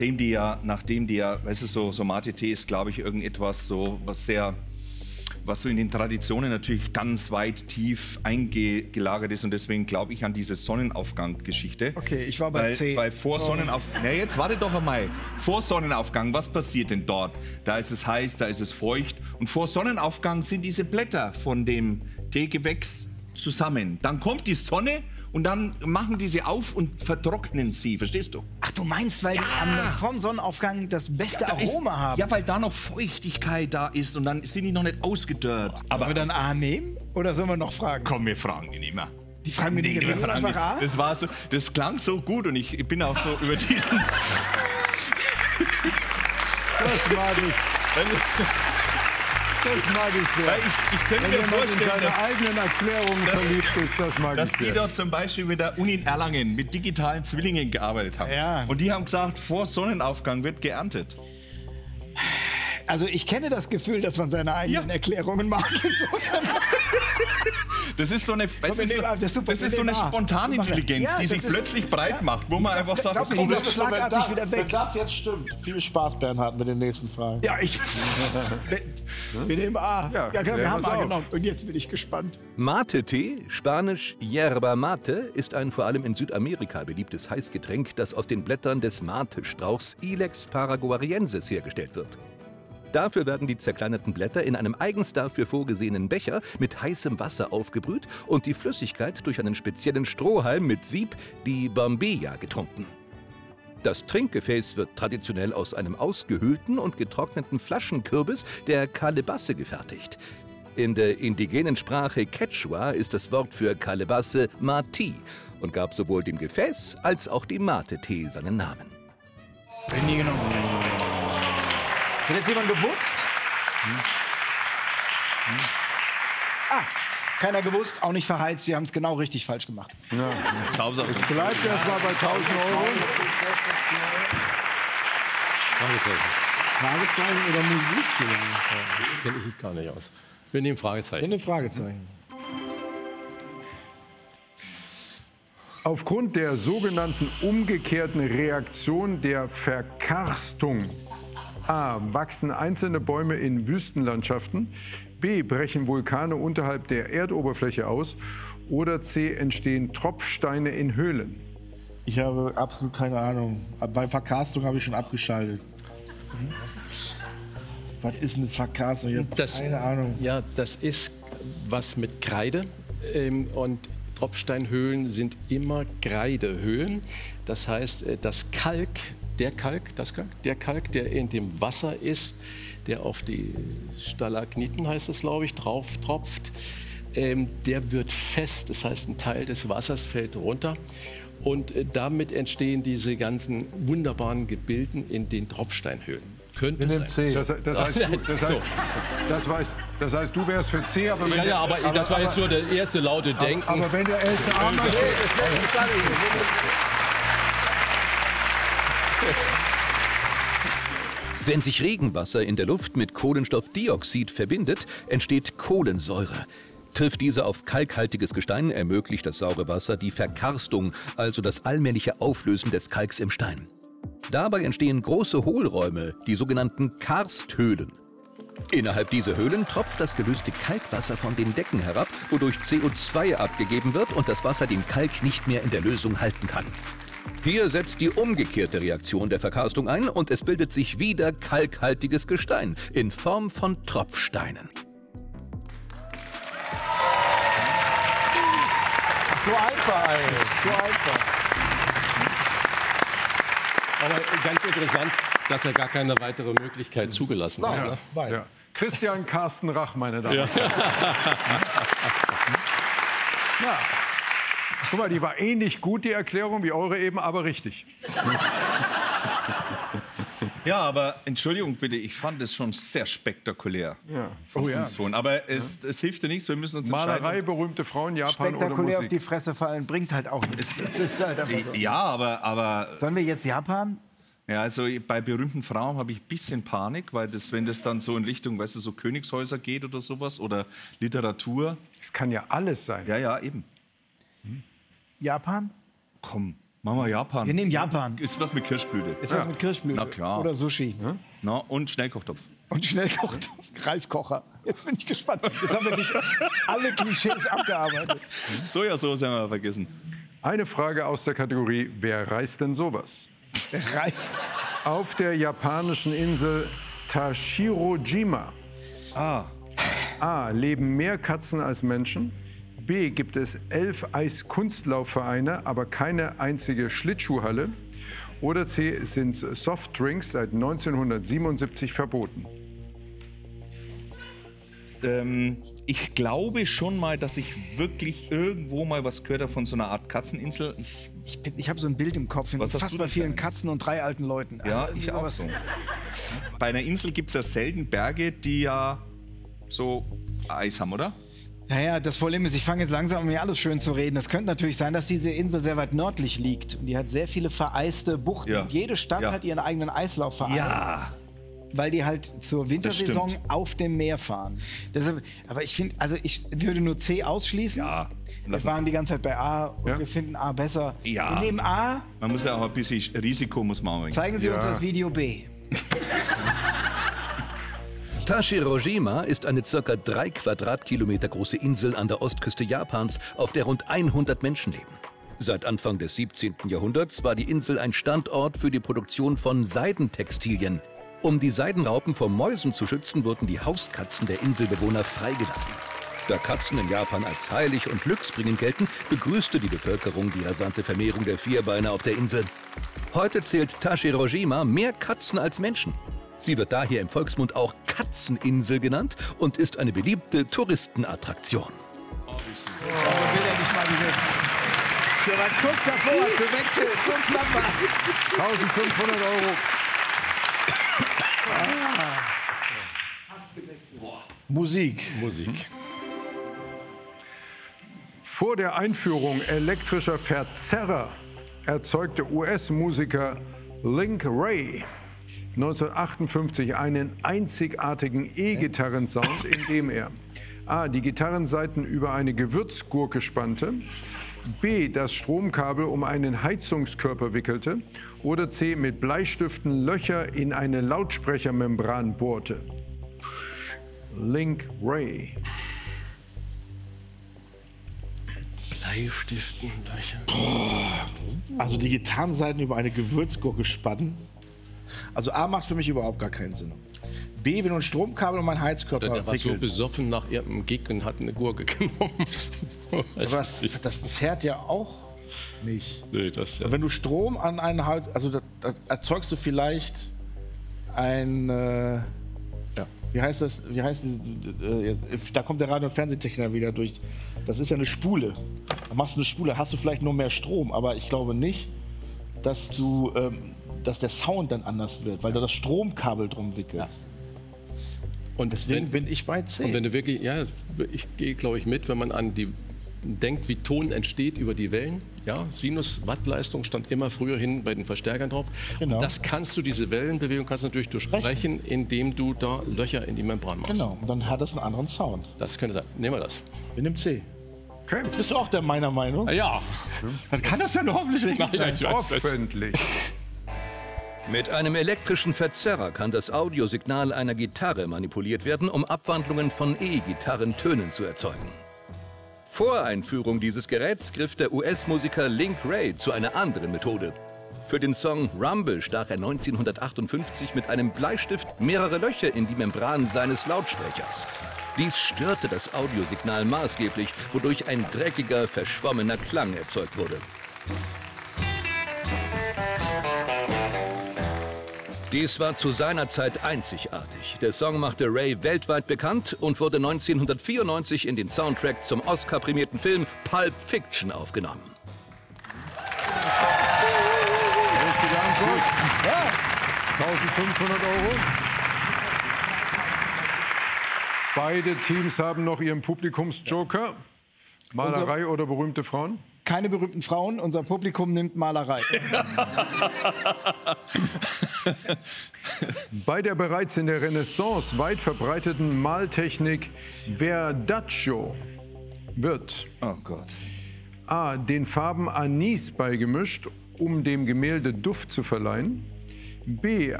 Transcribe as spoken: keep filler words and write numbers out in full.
Nachdem die ja, nachdem die ja, weißt du, so, so Mate-Tee ist, glaube ich, irgendetwas so, was sehr, was so in den Traditionen natürlich ganz weit tief eingelagert ist und deswegen glaube ich an diese Sonnenaufgang-Geschichte. Okay, ich war bei weil, C. Weil vor oh. Sonnenaufgang, na jetzt warte doch einmal, vor Sonnenaufgang, was passiert denn dort? Da ist es heiß, da ist es feucht und vor Sonnenaufgang sind diese Blätter von dem Teegewächs zusammen. Dann kommt die Sonne und dann machen die sie auf und vertrocknen sie, verstehst du? Ach, du meinst, weil Ja. die am, vom Sonnenaufgang das beste Da ist- Aroma haben? Ja, weil da noch Feuchtigkeit da ist und dann sind die noch nicht ausgedörrt. Aber wir dann A nehmen oder sollen wir noch fragen? Komm, wir fragen die nicht mehr. Die fragen wir Nee, nicht, wir wir nehmen fragen einfach A? die. Das war so, das klang so gut und ich bin auch so über diesen... Das mag ich. Das mag ich sehr. Weil ich, ich könnte Wenn mir jemand in vorstellen, seine dass, eigenen Erklärungen verliebt ist, das mag dass ich die sehr. dort zum Beispiel mit der Uni in Erlangen mit digitalen Zwillingen gearbeitet haben. Ja. Und die haben gesagt, vor Sonnenaufgang wird geerntet. Also ich kenne das Gefühl, dass man seine eigenen Ja. Erklärungen mag. Das ist so eine, weißt wir du, so, nehmen A, das ist super, das wir ist so eine nehmen A. Spontanintelligenz, Ja, die das sich ist- plötzlich breit ja. macht, wo man einfach sagt, glaub mir, komm, dieser wir- schlagartig wenn, wieder das, weg. wenn das jetzt stimmt, viel Spaß, Bernhard, mit den nächsten Fragen. Ja, ich. Wir nehmen A. Ja, Ja, genau, wir klären haben wir's A auf. genommen. Und jetzt bin ich gespannt. Mate-Tee, spanisch Yerba Mate, ist ein vor allem in Südamerika beliebtes Heißgetränk, das aus den Blättern des Mate-Strauchs Ilex paraguariensis hergestellt wird. Dafür werden die zerkleinerten Blätter in einem eigens dafür vorgesehenen Becher mit heißem Wasser aufgebrüht und die Flüssigkeit durch einen speziellen Strohhalm mit Sieb, die Bombilla, getrunken. Das Trinkgefäß wird traditionell aus einem ausgehöhlten und getrockneten Flaschenkürbis der Calebasse gefertigt. In der indigenen Sprache Quechua ist das Wort für Calebasse Mati und gab sowohl dem Gefäß als auch dem Mate-Tee seinen Namen. Bin nie genommen. Hat das jemand gewusst? Ah, keiner gewusst, auch nicht verheizt. Sie haben es genau richtig falsch gemacht. Sauber. Es bleibt erst mal bei tausend Euro. Fragezeichen oder Musik vielleicht? Kenne ich gar nicht aus. Wir nehmen Fragezeichen. In den Fragezeichen. Aufgrund der sogenannten umgekehrten Reaktion der Verkarstung A. Wachsen einzelne Bäume in Wüstenlandschaften. B. Brechen Vulkane unterhalb der Erdoberfläche aus. Oder C. Entstehen Tropfsteine in Höhlen. Ich habe absolut keine Ahnung. Bei Verkarstung habe ich schon abgeschaltet. Was ist denn das Verkarstung? Ich habe Das- keine Ahnung. Ja, das ist was mit Kreide. Ähm, und Tropfsteinhöhlen sind immer Kreidehöhlen. Das heißt, äh, das Kalk, der Kalk, das Kalk, der Kalk, der in dem Wasser ist, der auf die Stalagniten, heißt es, glaube ich, drauf tropft, ähm, der wird fest. Das heißt, ein Teil des Wassers fällt runter. Und äh, damit entstehen diese ganzen wunderbaren Gebilden in den Tropfsteinhöhlen. Könnte Wir nehmen sein. C. Das, das, heißt, du, das, heißt, das, heißt, das heißt, du wärst für C, aber wenn Ja, der- ja, aber, das war jetzt nur der erste laute Denken. aber wenn der echte Armer Wenn sich Regenwasser in der Luft mit Kohlenstoffdioxid verbindet, entsteht Kohlensäure. Trifft diese auf kalkhaltiges Gestein, ermöglicht das saure Wasser die Verkarstung, also das allmähliche Auflösen des Kalks im Stein. Dabei entstehen große Hohlräume, die sogenannten Karsthöhlen. Innerhalb dieser Höhlen tropft das gelöste Kalkwasser von den Decken herab, wodurch C O zwei abgegeben wird und das Wasser den Kalk nicht mehr in der Lösung halten kann. Hier setzt die umgekehrte Reaktion der Verkarstung ein und es bildet sich wieder kalkhaltiges Gestein in Form von Tropfsteinen. So einfach, ey. So einfach. Aber ganz interessant, dass er gar keine weitere Möglichkeit zugelassen hat. Ne? Nein. Ja. Christian Carsten Rach, meine Damen und Herren. Ja. Guck mal, die war ähnlich gut, die Erklärung, wie eure eben, aber richtig. Ja, aber Entschuldigung bitte, ich fand es schon sehr spektakulär. Ja. Von Oh ja. uns von. Aber es, es hilft ja nichts, wir müssen uns Malerei, entscheiden. berühmte Frauen, Japan oder Spektakulär auf Musik. die Fresse fallen bringt halt auch nichts. Das ist halt einfach so. Ja, aber, aber Sollen wir jetzt Japan? ja, also bei berühmten Frauen habe ich ein bisschen Panik, weil das, wenn das dann so in Richtung, weißt du, so Königshäuser geht oder sowas oder Literatur. Es kann ja alles sein. Ja, ja, eben. Japan? Komm. Machen wir Japan. Wir nehmen Japan. Ist was mit Kirschblüte. Ist was mit Kirschblüte. Na klar. Oder Sushi. Na, und Schnellkochtopf. Und Schnellkochtopf. Reiskocher. Jetzt bin ich gespannt. Jetzt haben wir wirklich alle Klischees abgearbeitet. Sojasauce haben wir vergessen. Eine Frage aus der Kategorie, wer reist denn sowas? Wer reist? Auf der japanischen Insel Tashirojima Ah. A. leben mehr Katzen als Menschen. B. gibt es elf Eiskunstlaufvereine, aber keine einzige Schlittschuhhalle. Oder C. sind Softdrinks seit neunzehnhundertsiebenundsiebzig verboten. Ähm, ich glaube schon mal, dass ich wirklich irgendwo mal was gehört habe von so einer Art Katzeninsel. Ich, Ich, bin- ich habe so ein Bild im Kopf. Was hast Fast du bei denn vielen für eins? Katzen und drei alten Leuten. ja, Also, ich auch was- so. Bei einer Insel gibt es ja selten Berge, die ja so Eis haben, oder? Ja, ja, das Problem ist, ich fange jetzt langsam an, mir alles schön zu reden. Es könnte natürlich sein, dass diese Insel sehr weit nördlich liegt. Und die hat sehr viele vereiste Buchten. Ja. Jede Stadt Ja. hat ihren eigenen Eislaufverein. Ja. Weil die halt zur Wintersaison stimmt. auf dem Meer fahren. Deshalb, aber ich finde, also ich würde nur C ausschließen. Ja. Wir Lass waren uns- die ganze Zeit bei A und Ja. wir finden A besser. Ja. Wir nehmen A, Man muss ja auch ein bisschen Risiko muss man auch zeigen Sie uns Ja. das Video B. Tashirojima ist eine circa drei Quadratkilometer große Insel an der Ostküste Japans, auf der rund hundert Menschen leben. Seit Anfang des siebzehnten Jahrhunderts war die Insel ein Standort für die Produktion von Seidentextilien. Um die Seidenraupen vor Mäusen zu schützen, wurden die Hauskatzen der Inselbewohner freigelassen. Da Katzen in Japan als heilig und glücksbringend gelten, begrüßte die Bevölkerung die rasante Vermehrung der Vierbeiner auf der Insel. Heute zählt Tashirojima mehr Katzen als Menschen. Sie wird daher im Volksmund auch Katzeninsel genannt und ist eine beliebte Touristenattraktion. Aber will er nicht mal diese... Der war kurz davor zu wechseln. So knapp war's. eintausendfünfhundert Euro. Musik. Musik. Vor der Einführung elektrischer Verzerrer erzeugte U S-Musiker Link Wray neunzehnhundertachtundfünfzig einen einzigartigen E-Gitarrensound, in dem er A. die Gitarrensaiten über eine Gewürzgurke spannte, B. das Stromkabel um einen Heizungskörper wickelte oder C. mit Bleistiften Löcher in eine Lautsprechermembran bohrte. Link Wray. Bleistiften, Löcher. Also die Gitarrenseiten über eine Gewürzgurke spannen. Also A macht für mich überhaupt gar keinen Sinn. B, wenn du ein Stromkabel um meinen Heizkörper Der war so wickelst. besoffen nach irgendeinem Gig und hat eine Gurke genommen. Aber das, das zerrt ja auch nicht. Nee, das ja. Und wenn du Strom an einen Hals, also da, da erzeugst du vielleicht ein, äh, Ja. wie heißt das, wie heißt diese, äh, da kommt der Radio- und Fernsehtechniker wieder durch. Das ist ja eine Spule. Da machst du eine Spule, hast du vielleicht nur mehr Strom, aber ich glaube nicht, dass du, ähm, dass der Sound dann anders wird, weil du das Stromkabel drum wickelst. Und Deswegen wenn, bin ich bei C. und wenn du wirklich, ja, ich gehe, glaube ich, mit, wenn man an die denkt, wie Ton entsteht über die Wellen. Ja, Sinus-Wattleistung stand immer früher hin bei den Verstärkern drauf. Genau. Und das kannst du, diese Wellenbewegung kannst du natürlich durchbrechen, indem du da Löcher in die Membran machst. Genau, und dann hat das einen anderen Sound. Das könnte sein. Nehmen wir das. Wir nehmen C. Okay. Jetzt bist du auch der meiner Meinung. Ja. Dann kann das ja nur hoffentlich richtig sein. ich weiß das. Hoffentlich. Mit einem elektrischen Verzerrer kann das Audiosignal einer Gitarre manipuliert werden, um Abwandlungen von E-Gitarrentönen zu erzeugen. Vor Einführung dieses Geräts griff der U S-Musiker Link Wray zu einer anderen Methode. Für den Song Rumble stach er neunzehnhundertachtundfünfzig mit einem Bleistift mehrere Löcher in die Membran seines Lautsprechers. Dies störte das Audiosignal maßgeblich, wodurch ein dreckiger, verschwommener Klang erzeugt wurde. Dies war zu seiner Zeit einzigartig. Der Song machte Ray weltweit bekannt und wurde neunzehnhundertvierundneunzig in den Soundtrack zum Oscar-prämierten Film Pulp Fiction aufgenommen. Richtige Antwort. eintausendfünfhundert Euro. Beide Teams haben noch ihren Publikumsjoker. Malerei oder berühmte Frauen? Keine berühmten Frauen, unser Publikum nimmt Malerei. Bei der bereits in der Renaissance weit verbreiteten Maltechnik Verdaccio wird Oh Gott. A. den Farben Anis beigemischt um dem Gemälde Duft zu verleihen. B.